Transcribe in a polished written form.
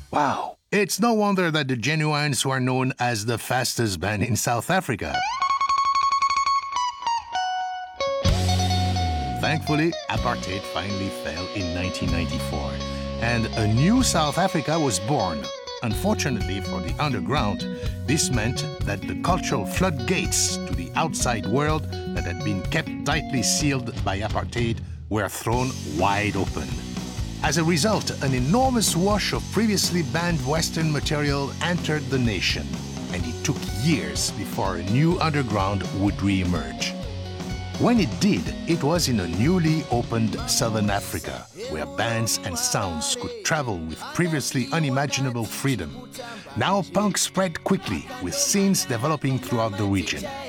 Wow. It's no wonder that the Genuines were known as the fastest band in South Africa. Thankfully, apartheid finally fell in 1994, and a new South Africa was born. Unfortunately for the underground, this meant that the cultural floodgates to the outside world that had been kept tightly sealed by apartheid were thrown wide open. As a result, an enormous wash of previously banned Western material entered the nation, and it took years before a new underground would re-emerge. When it did, it was in a newly opened Southern Africa, where bands and sounds could travel with previously unimaginable freedom. Now punk spread quickly, with scenes developing throughout the region.